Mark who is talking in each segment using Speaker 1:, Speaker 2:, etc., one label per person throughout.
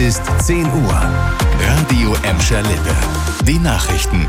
Speaker 1: ist 10 Uhr. Radio Emscher Lippe. Die Nachrichten.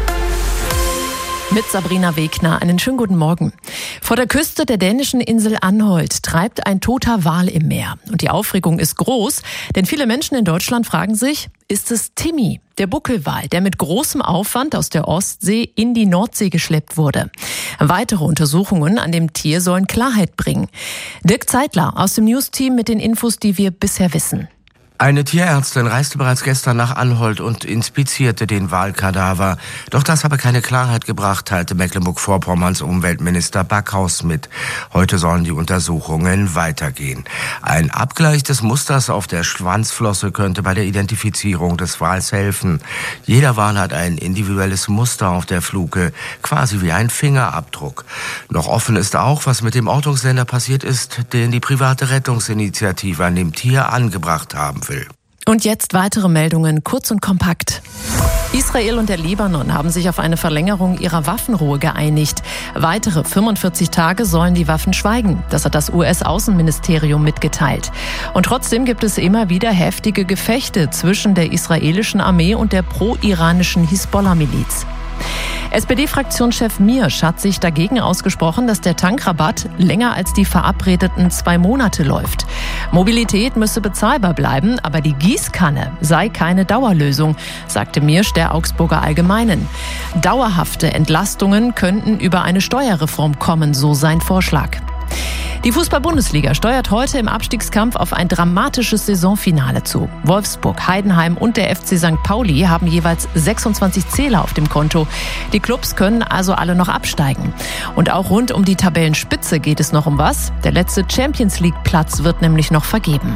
Speaker 2: Mit Sabrina Wegner. Einen schönen guten Morgen. Vor der Küste der dänischen Insel Anholt treibt ein toter Wal im Meer. Und die Aufregung ist groß, denn viele Menschen in Deutschland fragen sich, ist es Timmy, der Buckelwal, der mit großem Aufwand aus der Ostsee in die Nordsee geschleppt wurde? Weitere Untersuchungen an dem Tier sollen Klarheit bringen. Dirk Zeitler aus dem News-Team mit den Infos, die wir bisher wissen.
Speaker 3: Eine Tierärztin reiste bereits gestern nach Anholt und inspizierte den Walkadaver. Doch das habe keine Klarheit gebracht, teilte Mecklenburg-Vorpommerns Umweltminister Backhaus mit. Heute sollen die Untersuchungen weitergehen. Ein Abgleich des Musters auf der Schwanzflosse könnte bei der Identifizierung des Wals helfen. Jeder Wal hat ein individuelles Muster auf der Fluke, quasi wie ein Fingerabdruck. Noch offen ist auch, was mit dem Ortungssender passiert ist, den die private Rettungsinitiative an dem Tier angebracht haben will.
Speaker 2: Und jetzt weitere Meldungen, kurz und kompakt. Israel und der Libanon haben sich auf eine Verlängerung ihrer Waffenruhe geeinigt. Weitere 45 Tage sollen die Waffen schweigen. Das hat das US-Außenministerium mitgeteilt. Und trotzdem gibt es immer wieder heftige Gefechte zwischen der israelischen Armee und der pro-iranischen Hisbollah-Miliz. SPD-Fraktionschef Miersch hat sich dagegen ausgesprochen, dass der Tankrabatt länger als die verabredeten 2 Monate läuft. Mobilität müsse bezahlbar bleiben, aber die Gießkanne sei keine Dauerlösung, sagte Miersch der Augsburger Allgemeinen. Dauerhafte Entlastungen könnten über eine Steuerreform kommen, so sein Vorschlag. Die Fußball-Bundesliga steuert heute im Abstiegskampf auf ein dramatisches Saisonfinale zu. Wolfsburg, Heidenheim und der FC St. Pauli haben jeweils 26 Zähler auf dem Konto. Die Clubs können also alle noch absteigen. Und auch rund um die Tabellenspitze geht es noch um was. Der letzte Champions-League-Platz wird nämlich noch vergeben.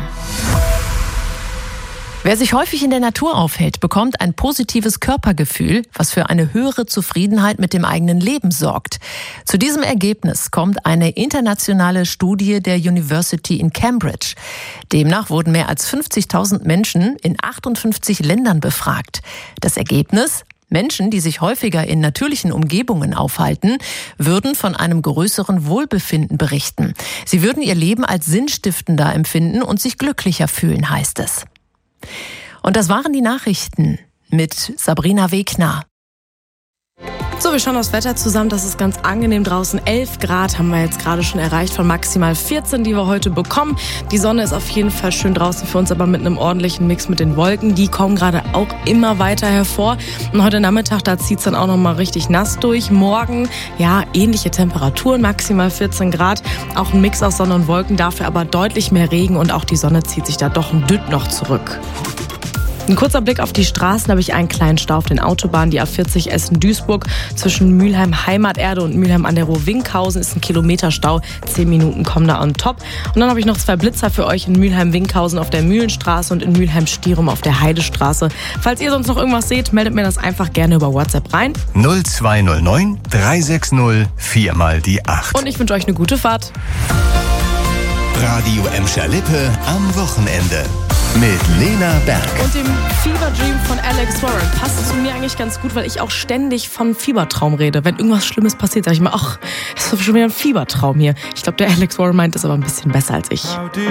Speaker 2: Wer sich häufig in der Natur aufhält, bekommt ein positives Körpergefühl, was für eine höhere Zufriedenheit mit dem eigenen Leben sorgt. Zu diesem Ergebnis kommt eine internationale Studie der University in Cambridge. Demnach wurden mehr als 50.000 Menschen in 58 Ländern befragt. Das Ergebnis? Menschen, die sich häufiger in natürlichen Umgebungen aufhalten, würden von einem größeren Wohlbefinden berichten. Sie würden ihr Leben als sinnstiftender empfinden und sich glücklicher fühlen, heißt es. Und das waren die Nachrichten mit Sabrina Wegner.
Speaker 4: So, wir schauen aufs Wetter zusammen. Das ist ganz angenehm draußen. 11 Grad haben wir jetzt gerade schon erreicht von maximal 14, die wir heute bekommen. Die Sonne ist auf jeden Fall schön draußen für uns, aber mit einem ordentlichen Mix mit den Wolken. Die kommen gerade auch immer weiter hervor. Und heute Nachmittag, da zieht es dann auch noch mal richtig nass durch. Morgen, ja, ähnliche Temperaturen, maximal 14 Grad. Auch ein Mix aus Sonne und Wolken, dafür aber deutlich mehr Regen. Und auch die Sonne zieht sich da doch ein Dütt noch zurück. Ein kurzer Blick auf die Straßen, habe ich einen kleinen Stau auf den Autobahnen. Die A40 Essen-Duisburg zwischen Mülheim Heimaterde und Mülheim an der Ruhr-Winkhausen ist ein Kilometerstau. 10 Minuten kommen da on top. Und dann habe ich noch 2 Blitzer für euch in Mülheim-Winkhausen auf der Mühlenstraße und in Mülheim-Stierum auf der Heidestraße. Falls ihr sonst noch irgendwas seht, meldet mir das einfach gerne über WhatsApp rein.
Speaker 1: 0209 360 4 mal die 8.
Speaker 4: Und ich wünsche euch eine gute Fahrt.
Speaker 1: Radio Emscher Lippe am Wochenende. Mit Lena Berg.
Speaker 4: Und dem Fever Dream von Alex Warren passt zu mir eigentlich ganz gut, weil ich auch ständig von Fiebertraum rede. Wenn irgendwas Schlimmes passiert, sage ich mir, ach, das ist schon wieder ein Fiebertraum hier. Ich glaube, der Alex Warren meint das aber ein bisschen besser als ich.